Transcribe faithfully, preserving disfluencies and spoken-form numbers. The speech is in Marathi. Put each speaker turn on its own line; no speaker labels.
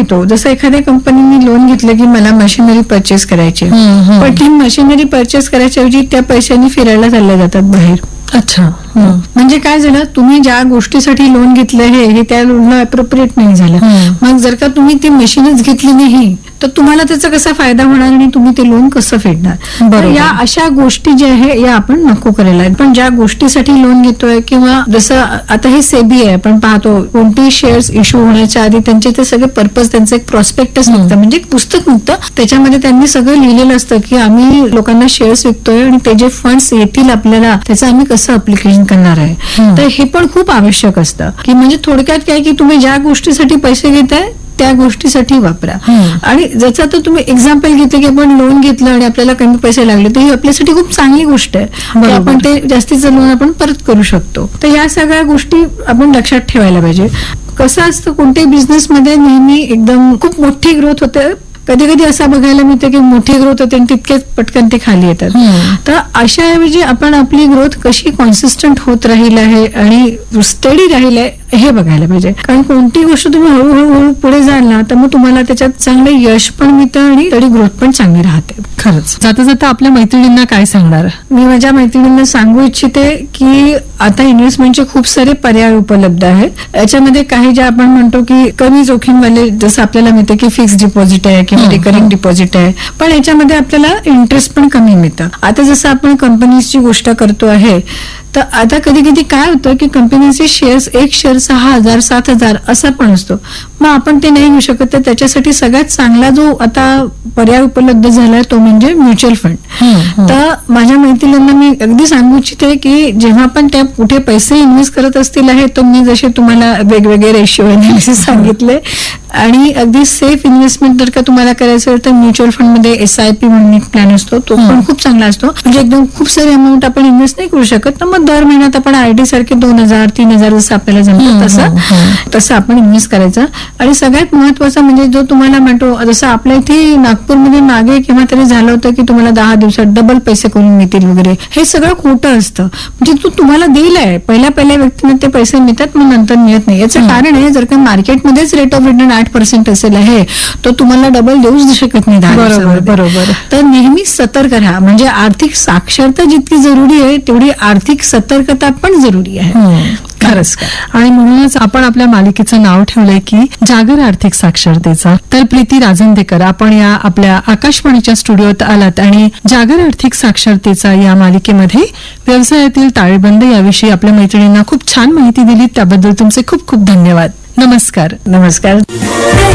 घेतो, जसं एखाद्या कंपनीने लोन घेतलं की मला मशिनरी परचेस करायची, पण ती मशिनरी परचेस करायच्या ऐवजी त्या पैशांनी फिरायला चालल्या जातात बाहेर.
अच्छा.
म्हणजे काय झालं, तुम्ही ज्या गोष्टीसाठी लोन घेतलं हे हे त्या लोनला अप्रोप्रिएट नाही झालं. मग जर का तुम्ही ती मशीनच घेतली नाही तर तुम्हाला त्याचा कसा फायदा होणार आणि तुम्ही ते लोन कसं फेडणार. तर या अशा गोष्टी ज्या आहे या आपण नको करायला. पण ज्या गोष्टीसाठी लोन घेतोय किंवा जसं आता हे सेबी आहे, आपण पाहतो कोणतेही शेअर्स इश्यू होण्याच्या आधी त्यांचे ते सगळे पर्पज, त्यांचं एक प्रॉस्पेक्टस निघतं, म्हणजे एक पुस्तक निघतं, त्याच्यामध्ये त्यांनी सगळं लिहिलेलं असतं की आम्ही लोकांना शेअर्स विकतोय आणि ते जे फंड्स येतील आपल्याला त्याचं आम्ही कसं अप्लिकेशन करणार आहे. तर हे पण खूप आवश्यक असतं की म्हणजे थोडक्यात काय की तुम्ही ज्या गोष्टीसाठी पैसे घेताय त्या गोष्टीसाठी वापरा. आणि ज्याचा तर तुम्ही एक्झाम्पल घेतलं की आपण लोन घेतलं आणि आपल्याला कमी पैसे लागले तर ही आपल्यासाठी खूप चांगली गोष्ट आहे, आपण ते जास्तीचं लोन आपण परत करू शकतो. तर या सगळ्या गोष्टी आपण लक्षात ठेवायला पाहिजे. कसं असतं कोणत्याही बिझनेसमध्ये नेहमी एकदम खूप मोठी ग्रोथ होते, कधी कधी असं बघायला मिळतं की मोठी ग्रोथ होते आणि तितकेच पटकन ते खाली येतात. तर अशाऐवजी आपण आपली ग्रोथ कशी कॉन्सिस्टंट होत राहील आहे आणि स्टडी राहील आहे हे बघायला पाहिजे. कारण कोणती गोष्ट तुम्ही हळूहळू पुढे जाल ना तर मग तुम्हाला त्याच्यात चांगलं यश पण मिळतं आणि तरी ग्रोथ पण चांगली राहते.
खरंच. जाता जाता आपल्या मैत्रिणींना काय सांगणार?
मी माझ्या मैत्रिणींना सांगू इच्छिते की आता इन्व्हेस्टमेंटचे खूप सारे पर्याय उपलब्ध आहेत. याच्यामध्ये काही ज्या आपण म्हणतो की कमी जोखीमवाले, जसं आपल्याला मिळते की फिक्स डिपॉझिट आहे किंवा रिकरिंग डिपॉझिट आहे, पण याच्यामध्ये आपल्याला इंटरेस्ट पण कमी मिळतं. आता जसं आपण कंपनीची गोष्ट करतो आहे तर आता कधी कधी काय होतं की कंपनीचे शेअर्स एक शेअर सहा हजार सात हजार असा पण असतो, मग आपण ते नाही घेऊ शकत. तर त्याच्यासाठी सगळ्यात चांगला जो आता पर्याय उपलब्ध झालाय तो म्हणजे म्युच्युअल फंड. तर माझ्या मैत्रिणींना मी अगदी सांगू इच्छिते की जेव्हा पण त्या कुठे पैसे इन्व्हेस्ट करत असतील आहे तर मी जसे तुम्हाला वेगवेगळे रेशिओ अनालिसिस सांगितले आणि अगदी सेफ इन्व्हेस्टमेंट जर का तुम्हाला करायचं तर म्युच्युअल फंड मध्ये एस आय पी म्हणून एक प्लॅन असतो, तो पण खूप चांगला असतो. म्हणजे एकदम खूप सारी अमाऊंट आपण इन्व्हेस्ट नाही करू शकत, तर मग दर महिन्यात आपण आरडी सारखे दोन हजार तीन हजार जसं आपल्याला जमतं तसं तसं आपण इन्व्हेस्ट करायचं. आणि सगळ्यात महत्वाचं म्हणजे जो तुम्हाला म्हणतो, जसं आपल्या इथे नागपूरमध्ये मागे केव्हा तरी झालं होतं की तुम्हाला दहा दिवसात डबल पैसे करून मिळतील वगैरे, हे सगळं खोटं असतं. म्हणजे तो तुम्हाला दिलाय, पहिल्या पहिल्या व्यक्तीने ते पैसे मिळतात मग नंतर मिळत नाही. याचं कारण आहे जर का मार्केटमध्येच रेट ऑफ रिटर्न आठ पर्सेंट असेल आहे तर तुम्हाला डबल देऊच शकत नाही दहा दिवसामध्ये.
बरोबर.
तर नेहमी सतर्क राहा. म्हणजे आर्थिक साक्षरता जितकी जरुरी आहे तेवढी आर्थिक सतर्कता पण जरुरी आहे.
खरंच. आणि म्हणूनच आपण आपल्या मालिकेचं नाव ठेवलंय की जागर आर्थिक साक्षरतेचा. तर प्रीती राजंदेकर, आपण या आपल्या आकाशवाणीच्या स्टुडिओत आलात आणि जागर आर्थिक साक्षरतेचा या मालिकेमध्ये व्यवसायातील ताळेबंद याविषयी आपल्या मैत्रिणींना खूप छान माहिती दिली, त्याबद्दल तुमचे खूप खूप धन्यवाद. नमस्कार.
नमस्कार.